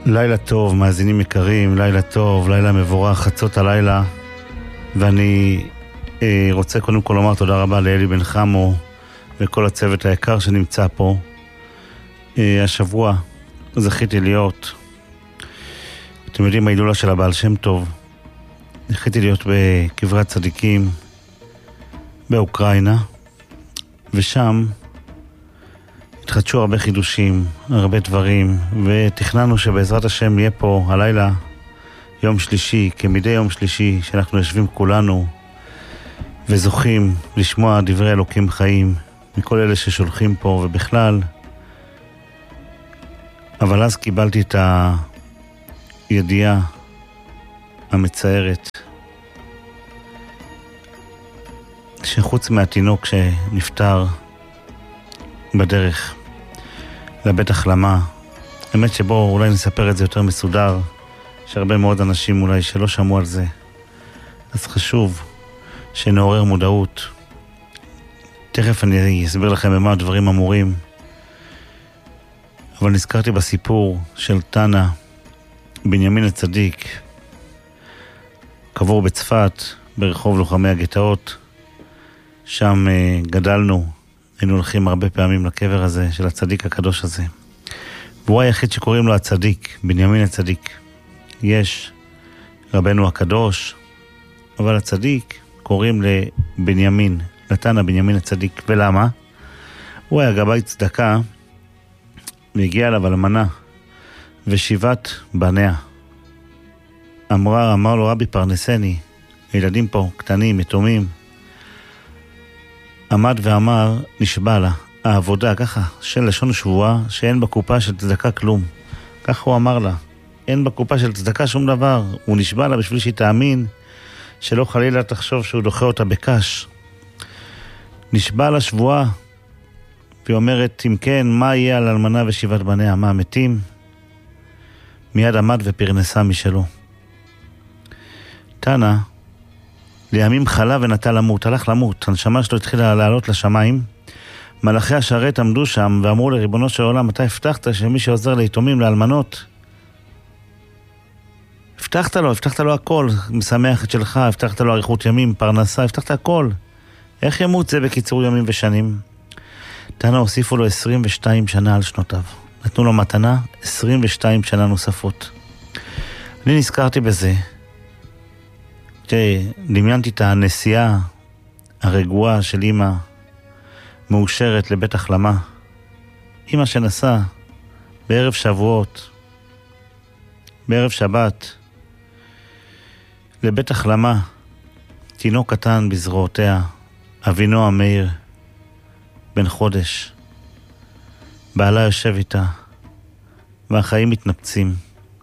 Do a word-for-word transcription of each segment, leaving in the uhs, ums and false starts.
לילה טוב, מאזינים יקרים, לילה טוב, לילה מבורך, חצות הלילה. ואני אה, רוצה קודם כל לומר תודה רבה לאלי בן חמו וכל הצוות היקר שנמצא פה. אה, השבוע זכיתי להיות, אתם יודעים, ההילולה של הבעל שם טוב. זכיתי להיות בקברת צדיקים באוקראינה, ושם התחדשו הרבה חידושים, הרבה דברים, ותכננו שבעזרת השם יהיה פה הלילה יום שלישי, כמדי יום שלישי, שאנחנו יושבים כולנו וזוכים לשמוע דברי אלוקים חיים מכל אלה ששולחים פה ובכלל. אבל אז קיבלתי את הידיעה המצערת שחוץ מהתינוק שנפטר בדרך לבית החלמה, האמת שבו אולי נספר את זה יותר מסודר, שהרבה מאוד אנשים אולי שלא שמעו על זה, אז חשוב שנעורר מודעות. תכף אני אסביר לכם במה הדברים אמורים, אבל נזכרתי בסיפור של תנא בנימין הצדיק, קבור בצפת ברחוב לוחמי הגטאות. שם uh, גדלנו, היינו הולכים הרבה פעמים לקבר הזה של הצדיק הקדוש הזה, והוא היחיד שקוראים לו הצדיק, בנימין הצדיק. יש רבנו הקדוש, אבל הצדיק קוראים לבנימין, לתנא בנימין הצדיק. ולמה? הוא היה גבאי צדקה, והגיע אליו אלמנה ושבעת בניה. אמרה, אמר לו, רבי פרנסני, ילדים פה קטנים, יתומים. עמד ואמר, נשבע לה, העבודה, ככה, של לשון שבועה, שאין בקופה של צדקה כלום. ככה הוא אמר לה, אין בקופה של צדקה שום דבר. הוא נשבע לה בשביל שהיא תאמין, שלא חלילה תחשוב שהוא דוחה אותה בקש. נשבע לה שבועה, והיא אומרת, אם כן, מה יהיה על אלמנה ושבעת בניה? מה, מתים? מיד עמד ופרנסה משלו. תנא, לימים חלה ונטה למות, הלך למות. הנשמה שלו התחילה לעלות לשמיים. מלאכי השרת עמדו שם ואמרו לריבונו של עולם, אתה הבטחת שמי שעוזר ליתומים, לאלמנות, הבטחת לו, הבטחת לו הכל, משמח את שלך, הבטחת לו אריכות ימים, פרנסה, הבטחת הכל. איך ימות זה בקיצור ימים ושנים? תנא הוסיפו לו עשרים ושתיים שנה על שנותיו. נתנו לו מתנה עשרים ושתיים שנה נוספות. אני נזכרתי בזה, דמיינתי את הנסיעה הרגועה של אמא מאושרת לבית החלמה. אמא שנסעה בערב שבועות, בערב שבת, לבית החלמה, תינוק קטן בזרועותיה, אבינו המאיר, בן חודש. בעלה יושב איתה, והחיים מתנפצים.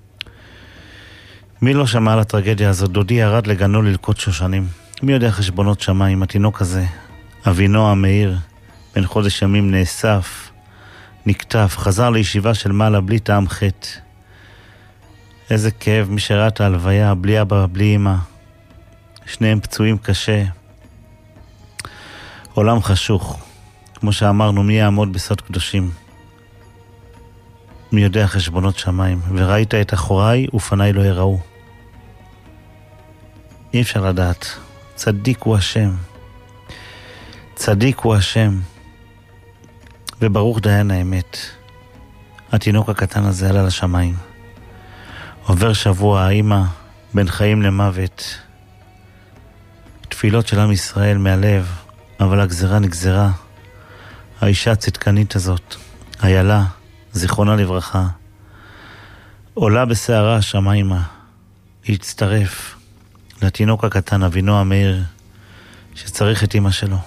מי לא שמע על הטרגדיה הזאת? דודי ירד לגנו ללקוט שושנים. מי יודע חשבונות שמיים? התינוק הזה, אבינו המאיר, בן חודש ימים, נאסף, נקטף, חזר לישיבה של מעלה בלי טעם חטא. איזה כאב, מי שראה את ההלוויה, בלי אבא, בלי אמא. שניהם פצועים קשה. עולם חשוך. כמו שאמרנו, מי יעמוד בסוד קדושים? מי יודע חשבונות שמיים? וראית את אחוריי ופניי לא יראו. אי אפשר לדעת. צדיק הוא השם. צדיק הוא השם. וברוך דיין האמת. התינוק הקטן הזה עלה לשמיים. עובר שבוע, האמא בין חיים למוות. תפילות של עם ישראל מהלב, אבל הגזרה נגזרה. האישה הצדקנית הזאת, איילה, זיכרונה לברכה, עולה בשערה השמיימה, להצטרף לתינוק הקטן, אבינו המאיר, שצריך את אמא שלו.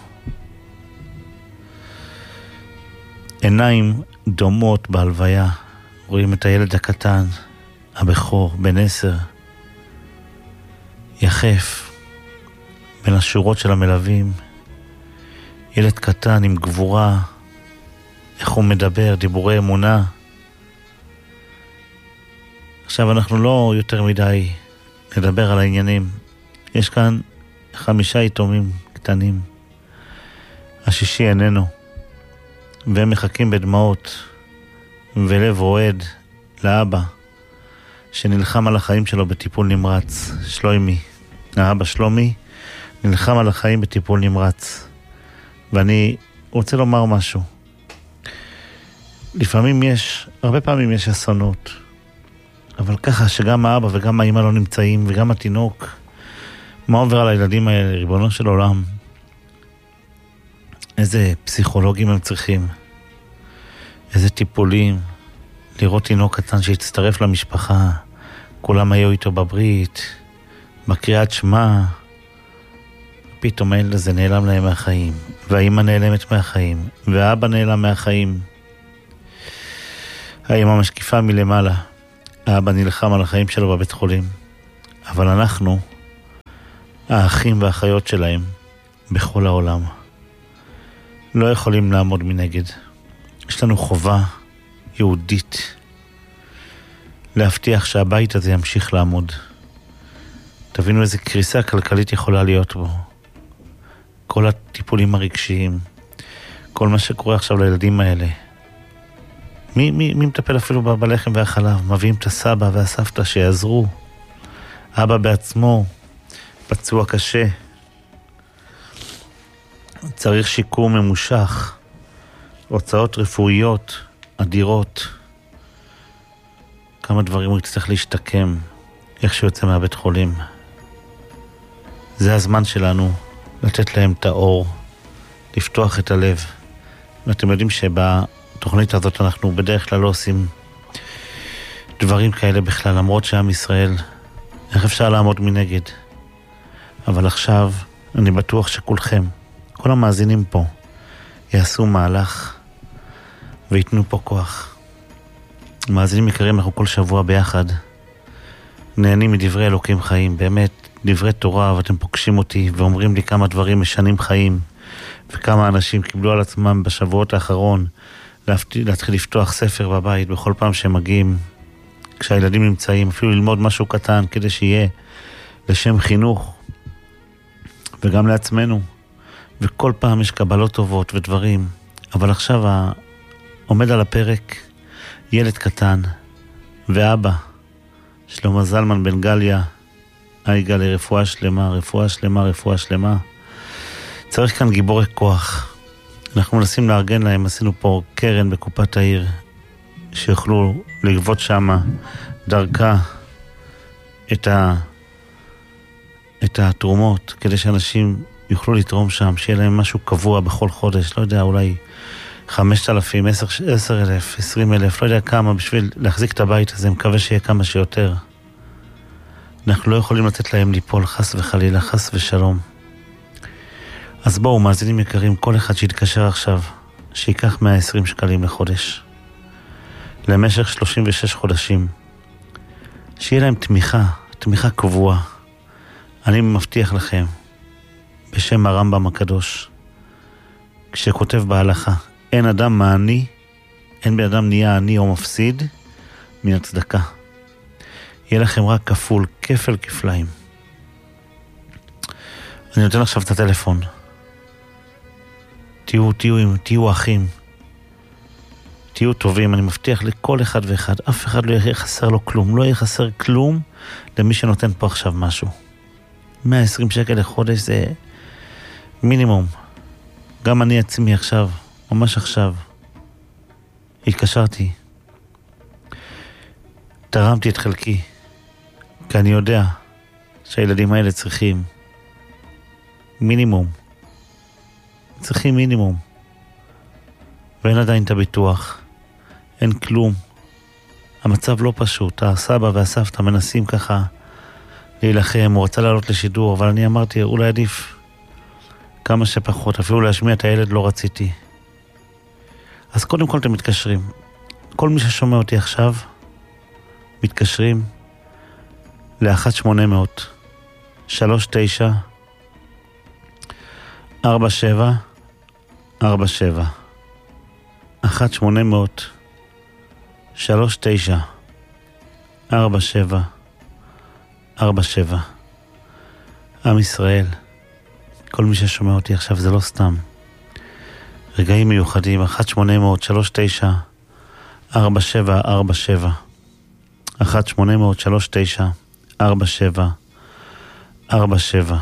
עיניים דומות בהלוויה, רואים את הילד הקטן, הבכור, בן עשר, יחף בין השורות של המלווים, ילד קטן עם גבורה, איך הוא מדבר, דיבורי אמונה. עכשיו אנחנו לא יותר מדי נדבר על העניינים. יש כאן חמישה יתומים קטנים. השישי איננו. והם מחכים בדמעות ולב רועד לאבא שנלחם על החיים שלו בטיפול נמרץ, שלומי, האבא שלומי, נלחם על החיים בטיפול נמרץ. ואני רוצה לומר משהו. לפעמים יש, הרבה פעמים יש אסונות, אבל ככה שגם האבא וגם האמא לא נמצאים, וגם התינוק, מה עובר על הילדים האלה, ריבונו של עולם? איזה פסיכולוגים הם צריכים, איזה טיפולים, לראות תינוק קטן שהצטרף למשפחה, כולם היו איתו בברית, בקריאת שמע, פתאום הילד הזה נעלם להם מהחיים, והאמא נעלמת מהחיים, והאבא נעלם מהחיים. האמא משקיפה מלמעלה, האבא נלחם על החיים שלו בבית חולים, אבל אנחנו, האחים והאחיות שלהם, בכל העולם, לא יכולים לעמוד מנגד. יש לנו חובה יהודית להבטיח שהבית הזה ימשיך לעמוד. תבינו איזה קריסה כלכלית יכולה להיות בו. כל הטיפולים הרגשיים, כל מה שקורה עכשיו לילדים האלה. מי, מי, מי מטפל אפילו בלחם והחלב? מביאים את הסבא והסבתא שיעזרו. אבא בעצמו פצוע קשה. צריך שיקום ממושך. הוצאות רפואיות אדירות. כמה דברים הוא יצטרך להשתקם איך שיוצא מהבית חולים. זה הזמן שלנו לתת להם את האור, לפתוח את הלב. ואתם יודעים שבתוכנית הזאת אנחנו בדרך כלל לא עושים דברים כאלה בכלל, למרות שעם ישראל, איך אפשר לעמוד מנגד? אבל עכשיו אני בטוח שכולכם, כל המאזינים פה, יעשו מהלך ויתנו פה כוח. מאזינים יקרים, אנחנו כל שבוע ביחד נהנים מדברי אלוקים חיים, באמת דברי תורה, ואתם פוגשים אותי ואומרים לי כמה דברים משנים חיים, וכמה אנשים קיבלו על עצמם בשבועות האחרון להתחיל לפתוח ספר בבית בכל פעם שהם מגיעים, כשהילדים נמצאים, אפילו ללמוד משהו קטן כדי שיהיה לשם חינוך וגם לעצמנו, וכל פעם יש קבלות טובות ודברים. אבל עכשיו עומד על הפרק ילד קטן ואבא שלמה זלמן בן גליה, היגה לרפואה שלמה, רפואה שלמה, רפואה שלמה. צריך כאן גיבורי כוח. אנחנו מנסים לארגן להם, עשינו פה קרן בקופת העיר, שיוכלו לגבות שמה דרכה את, ה... את התרומות, כדי שאנשים יוכלו לתרום שם, שיהיה להם משהו קבוע בכל חודש, לא יודע, אולי חמשת אלפים, עשר אלף, עשרים אלף, לא יודע כמה, בשביל להחזיק את הבית הזה, מקווה שיהיה כמה שיותר. אנחנו לא יכולים לתת להם ליפול, חס וחלילה, חס ושלום. אז בואו, מאזינים יקרים, כל אחד שיתקשר עכשיו, שיקח מאה ועשרים שקלים לחודש, למשך שלושים ושש חודשים, שיהיה להם תמיכה, תמיכה קבועה. אני מבטיח לכם, בשם הרמב"ם הקדוש, כשכותב בהלכה, אין אדם מעני, אין בן אדם נהיה עני או מפסיד מן הצדקה. יהיה לכם רק כפול, כפל כפליים. אני נותן עכשיו את הטלפון. תהיו, תהיו, תהיו אחים. תהיו טובים, אני מבטיח לכל אחד ואחד. אף אחד לא יהיה חסר לו כלום. לא יהיה חסר כלום למי שנותן פה עכשיו משהו. מאה ועשרים שקל לחודש זה מינימום. גם אני עצמי עכשיו, ממש עכשיו, התקשרתי. תרמתי את חלקי. כי אני יודע שהילדים האלה צריכים מינימום. צריכים מינימום. ואין עדיין את הביטוח. אין כלום. המצב לא פשוט. הסבא והסבתא מנסים ככה להילחם. הוא רצה לעלות לשידור, אבל אני אמרתי, אולי עדיף כמה שפחות. אפילו להשמיע את הילד לא רציתי. אז קודם כל אתם מתקשרים. כל מי ששומע אותי עכשיו, מתקשרים ל-אחת שמונה מאות שלוש תשע ארבע שבע ארבע שבע אחת שמונה מאות שלוש תשע ארבע שבע ארבע שבע. עם ישראל, כל מי ששומע אותי עכשיו, זה לא סתם. רגעים מיוחדים, אחת שמונה מאות שלוש תשע ארבע שבע ארבע שבע. אחת שמונה אפס אפס שלוש תשע ארבע שבע ארבע שבע.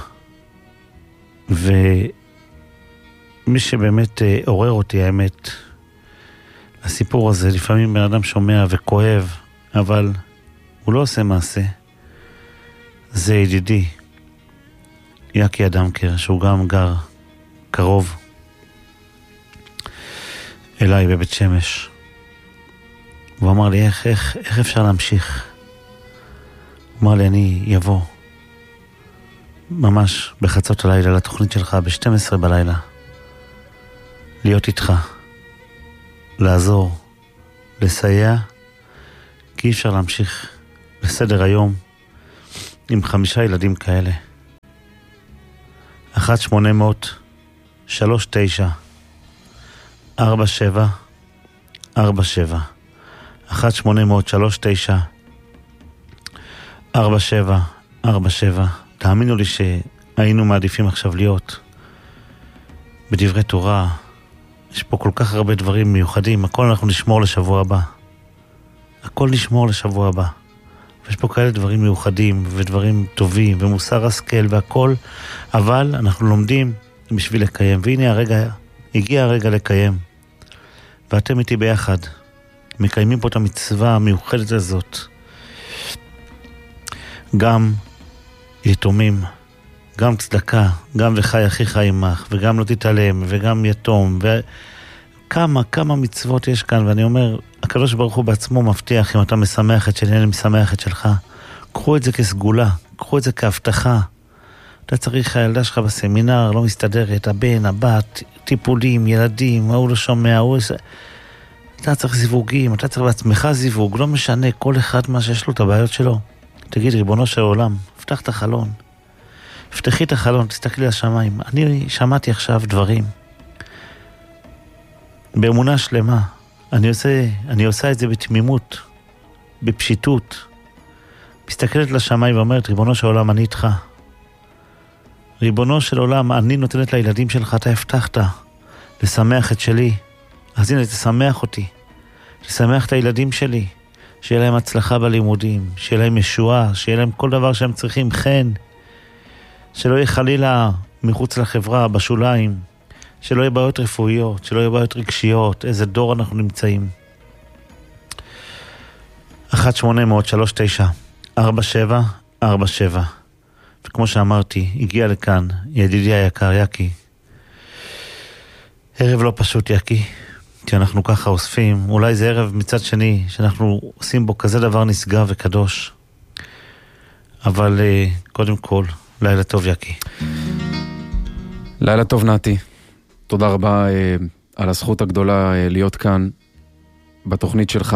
ומי שבאמת עורר אותי, האמת, הסיפור הזה, לפעמים בן אדם שומע וכואב, אבל הוא לא עושה מעשה. זה ידידי, יקי אדמקר, שהוא גם גר קרוב אליי בבית שמש. הוא אמר לי, איך, איך, איך אפשר להמשיך? הוא אמר לי, אני יבוא ממש בחצות הלילה לתוכנית שלך, ב-שתים עשרה בלילה, להיות איתך, לעזור, לסייע, כי אי אפשר להמשיך בסדר היום עם חמישה ילדים כאלה. אחת שמונה אפס אפס שלוש תשע ארבע שבע ארבע שבע. אחת שמונה אפס אפס שלוש תשע ארבע שבע ארבע שבע. תאמינו לי שהיינו מעדיפים עכשיו להיות בדברי תורה. יש פה כל כך הרבה דברים מיוחדים. הכל אנחנו נשמור לשבוע הבא. הכל נשמור לשבוע הבא. יש פה כאלה דברים מיוחדים ודברים טובים ומוסר השכל והכל, אבל אנחנו לומדים בשביל לקיים. והנה הרגע, הגיע הרגע לקיים. ואתם איתי ביחד מקיימים פה את המצווה המיוחדת הזאת. גם יתומים, גם צדקה, גם וחי אחיך עמך, וגם לא תתעלם, וגם יתום, וכמה, כמה מצוות יש כאן. ואני אומר, הקדוש ברוך הוא בעצמו מבטיח, אם אתה משמח את שלי, אני משמח את שלך. קחו את זה כסגולה, קחו את זה כהבטחה. אתה צריך, הילדה שלך בסמינר, לא מסתדרת, הבן, הבת, טיפולים, ילדים, הוא לא שומע, הוא... אתה צריך זיווגים, אתה צריך בעצמך זיווג, לא משנה, כל אחד מה שיש לו את הבעיות שלו. תגיד, ריבונו של העולם, פתח את החלון. פתחי את החלון, תסתכלי לשמיים. אני שמעתי עכשיו דברים. באמונה שלמה. אני עושה, אני עושה את זה בתמימות, בפשיטות. מסתכלת לשמיים ואומרת, ריבונו של העולם, אני איתך. ריבונו של עולם, אני נותנת לילדים שלך, אתה הבטחת לשמח את שלי. אז הנה, תשמח אותי. תשמח את הילדים שלי. שיהיה להם הצלחה בלימודים, שיהיה להם ישועה, שיהיה להם כל דבר שהם צריכים, חן. שלא יהיה חלילה מחוץ לחברה, בשוליים. שלא יהיה בעיות רפואיות, שלא יהיה בעיות רגשיות. איזה דור אנחנו נמצאים. אחת שמונה אפס אפס שלוש תשע ארבע שבע ארבע שבע. וכמו שאמרתי, הגיע לכאן ידידי היקר יקי. ערב לא פשוט יקי, כי אנחנו ככה אוספים. אולי זה ערב מצד שני שאנחנו עושים בו כזה דבר נשגב וקדוש. אבל uh, קודם כל, לילה טוב יקי. לילה טוב נתי. תודה רבה uh, על הזכות הגדולה uh, להיות כאן בתוכנית שלך.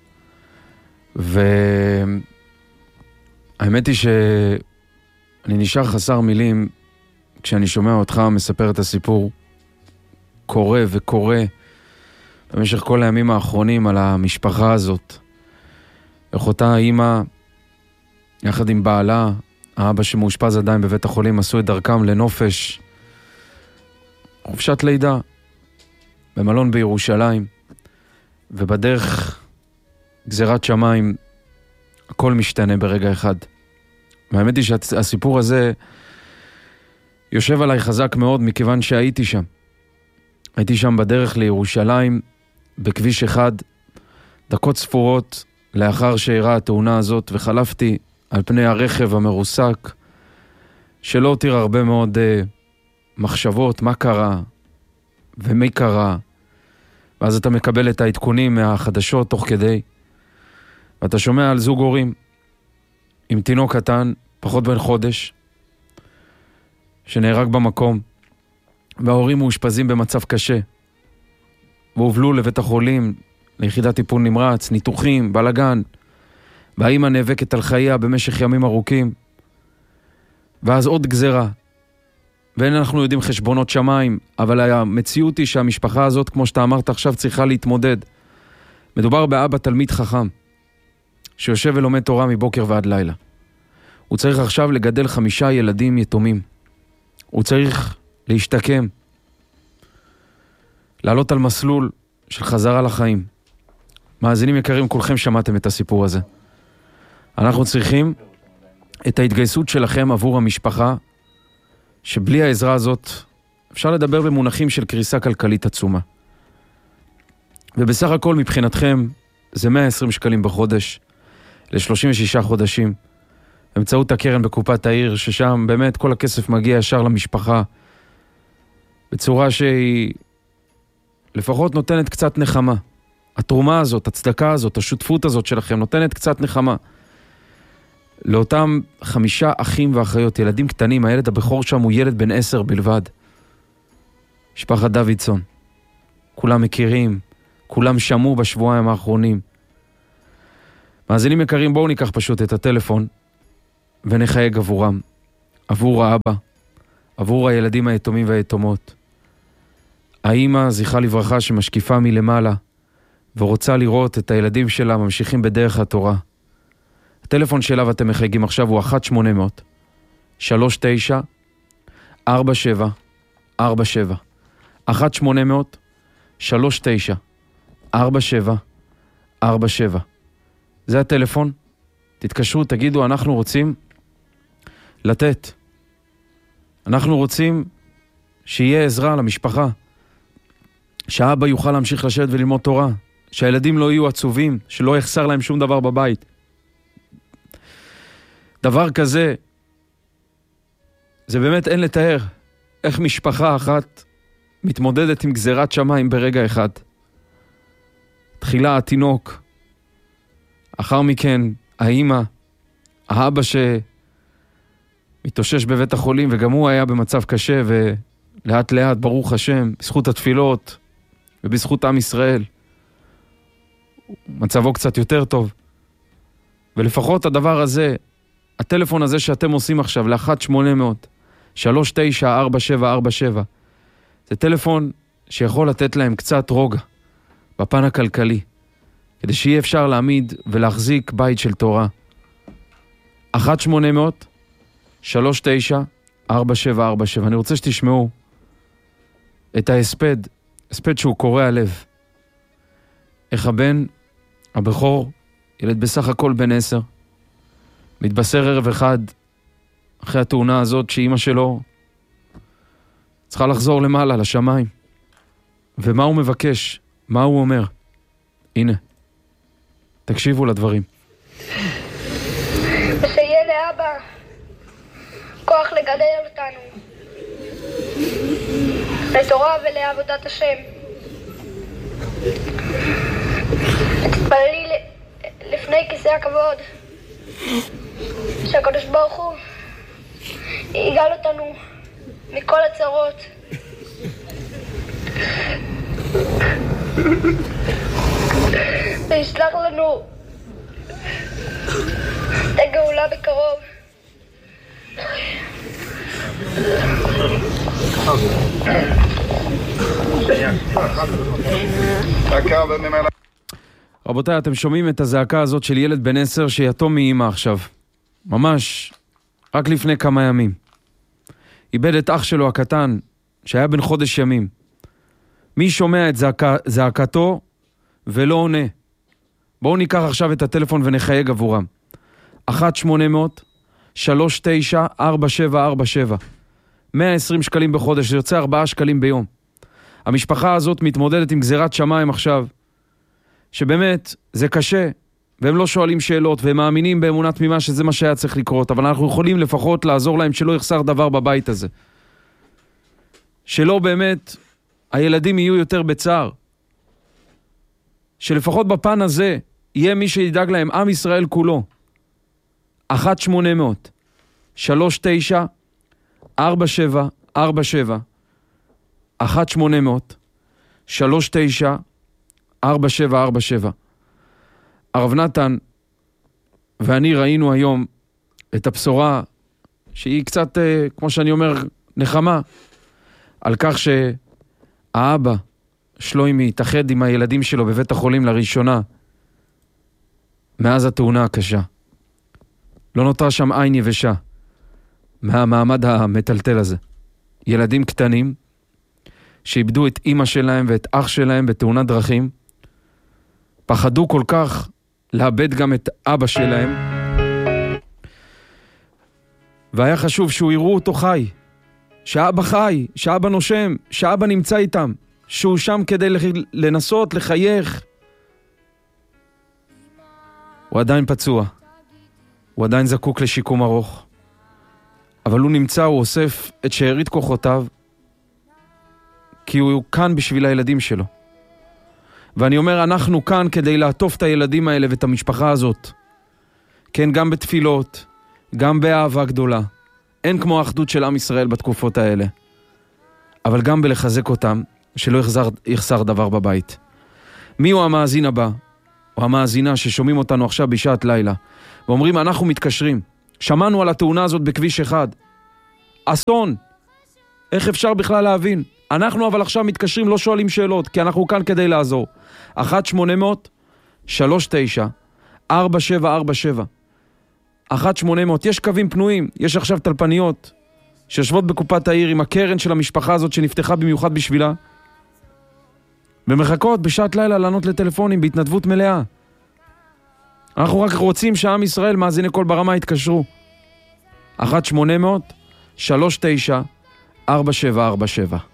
והאמת היא שאני נשאר חסר מילים כשאני שומע אותך מספר את הסיפור קורא וקורא במשך כל הימים האחרונים על המשפחה הזאת. איך אותה אימא יחד עם בעלה, האבא שמאושפז עדיין בבית החולים, עשו את דרכם לנופש, חופשת לידה במלון בירושלים, ובדרך גזירת שמיים הכל משתנה ברגע אחד. והאמת היא שהסיפור הזה יושב עליי חזק מאוד מכיוון שהייתי שם. הייתי שם בדרך לירושלים בכביש אחד, דקות ספורות לאחר שאירעה התאונה הזאת, וחלפתי על פני הרכב המרוסק שלא הותיר הרבה מאוד uh, מחשבות, מה קרה ומי קרה. ואז אתה מקבל את העדכונים מהחדשות תוך כדי, ואתה שומע על זוג הורים עם תינוק קטן, פחות בן חודש, שנהרג במקום, וההורים מאושפזים במצב קשה, והובלו לבית החולים, ליחידת טיפול נמרץ, ניתוחים, בלגן, והאמא נאבקת על חייה במשך ימים ארוכים, ואז עוד גזרה, ואין אנחנו יודעים חשבונות שמיים, אבל המציאות היא שהמשפחה הזאת, כמו שאתה אמרת עכשיו, צריכה להתמודד. מדובר באבא תלמיד חכם, שיושב ולומד תורה מבוקר ועד לילה. הוא צריך עכשיו לגדל חמישה ילדים יתומים. הוא צריך להשתקם, לעלות על מסלול של חזרה לחיים. מאזינים יקרים, כולכם שמעתם את הסיפור הזה. אנחנו צריכים את ההתגייסות שלכם עבור המשפחה, שבלי העזרה הזאת אפשר לדבר במונחים של קריסה כלכלית עצומה. ובסך הכל מבחינתכם זה מאה ועשרים שקלים בחודש ל-שלושים ושישה חודשים, באמצעות הקרן בקופת העיר, ששם באמת כל הכסף מגיע ישר למשפחה, בצורה שהיא לפחות נותנת קצת נחמה. התרומה הזאת, הצדקה הזאת, השותפות הזאת שלכם נותנת קצת נחמה. לאותם חמישה אחים ואחיות, ילדים קטנים, הילד הבכור שם הוא ילד בן עשר בלבד. משפחת דוידסון. כולם מכירים, כולם שמעו בשבועיים האחרונים. מאזינים יקרים, בואו ניקח פשוט את הטלפון ונחייג עבורם. עבור האבא, עבור הילדים היתומים והיתומות. האמא, זכרה לברכה, שמשקיפה מלמעלה ורוצה לראות את הילדים שלה ממשיכים בדרך התורה. הטלפון שלה ואתם מחייגים עכשיו הוא אחת שמונה אפס אפס שלוש תשע ארבע שבע ארבע שבע אחת שמונה אפס אפס שלוש תשע ארבע שבע ארבע שבע. זה הטלפון. תתקשרו, תגידו, אנחנו רוצים לתת. אנחנו רוצים שיהיה עזרה למשפחה. שהאבא יוכל להמשיך לשבת וללמוד תורה. שהילדים לא יהיו עצובים, שלא יחסר להם שום דבר בבית. דבר כזה, זה באמת אין לתאר איך משפחה אחת מתמודדת עם גזירת שמיים ברגע אחד. תחילה התינוק, אחר מכן האמא, האבא שמתאושש בבית החולים וגם הוא היה במצב קשה, ולאט לאט ברוך השם בזכות התפילות ובזכות עם ישראל מצבו קצת יותר טוב. ולפחות הדבר הזה, הטלפון הזה שאתם עושים עכשיו ל-אחת שמונה אפס אפס שלוש תשע ארבע שבע ארבע שבע, זה טלפון שיכול לתת להם קצת רוגע בפן הכלכלי, כדי שיהיה אפשר להעמיד ולהחזיק בית של תורה. אחת שמונה אפס אפס שלוש תשע ארבע שבע ארבע שבע. אני רוצה שתשמעו את ההספד, הספד שהוא קורע לב. איך הבן הבכור, ילד בסך הכל בן עשר, מתבשר ערב אחד אחרי התאונה הזאת שאמא שלו צריכה לחזור למעלה לשמיים. ומה הוא מבקש? מה הוא אומר? הנה, תקשיבו לדברים. ושיהיה לאבא כוח לגדל אותנו לתורה ולעבודת השם. תתפללי לפני כיסא הכבוד שהקדוש ברוך הוא יגאל אותנו מכל הצרות. וישלח לנו את הגאולה בקרוב. רבותיי, אתם שומעים את הזעקה הזאת של ילד בן עשר שיתום מאמא עכשיו. ממש רק לפני כמה ימים. איבד את אח שלו הקטן שהיה בן חודש ימים. מי שומע את זעקה, זעקתו ולא עונה? בואו ניקח עכשיו את הטלפון ונחייג עבורם. אחת שמונה אפס אפס שלוש תשע ארבע שבע ארבע שבע. מאה ועשרים שקלים בחודש, זה יוצא ארבעה שקלים ביום. המשפחה הזאת מתמודדת עם גזירת שמיים עכשיו, שבאמת זה קשה, והם לא שואלים שאלות, והם מאמינים באמונה תמימה שזה מה שהיה צריך לקרות, אבל אנחנו יכולים לפחות לעזור להם שלא יחסר דבר בבית הזה. שלא באמת הילדים יהיו יותר בצער. שלפחות בפן הזה יהיה מי שידאג להם, עם ישראל כולו. אחת שמונה אפס אפס שלוש תשע ארבע שבע ארבע שבע אחת שמונה אפס אפס שלוש תשע ארבע שבע ארבע שבע. הרב נתן ואני ראינו היום את הבשורה שהיא קצת, כמו שאני אומר, נחמה, על כך שהאבא שלוימי התאחד עם הילדים שלו בבית החולים לראשונה מאז התאונה הקשה. לא נותרה שם עין יבשה מהמעמד המטלטל הזה. ילדים קטנים שאיבדו את אמא שלהם ואת אח שלהם בתאונת דרכים, פחדו כל כך לאבד גם את אבא שלהם, והיה חשוב שהוא יראו אותו חי, שאבא חי, שאבא נושם, שאבא נמצא איתם, שהוא שם כדי לנסות, לחייך. הוא עדיין פצוע, הוא עדיין זקוק לשיקום ארוך, אבל הוא נמצא, הוא אוסף את שארית כוחותיו, כי הוא כאן בשביל הילדים שלו. ואני אומר, אנחנו כאן כדי לעטוף את הילדים האלה ואת המשפחה הזאת. כן, גם בתפילות, גם באהבה גדולה. אין כמו האחדות של עם ישראל בתקופות האלה. אבל גם בלחזק אותם, שלא יחזר, יחסר דבר בבית. מי הוא המאזין הבא? או המאזינה ששומעים אותנו עכשיו בשעת לילה, ואומרים, אנחנו מתקשרים. שמענו על התאונה הזאת בכביש אחד. אסון. איך אפשר בכלל להבין? אנחנו אבל עכשיו מתקשרים, לא שואלים שאלות, כי אנחנו כאן כדי לעזור. אחת שמונה אפס אפס שלוש תשע ארבע שבע ארבע שבע. אחת שמונה אפס אפס, יש קווים פנויים, יש עכשיו טלפניות שיושבות בקופת העיר עם הקרן של המשפחה הזאת שנפתחה במיוחד בשבילה, ומחכות בשעת לילה לענות לטלפונים בהתנדבות מלאה. אנחנו רק רוצים שעם ישראל מאזיני כל ברמה יתקשרו. אחת שמונה אפס אפס שלוש תשע ארבע שבע ארבע שבע.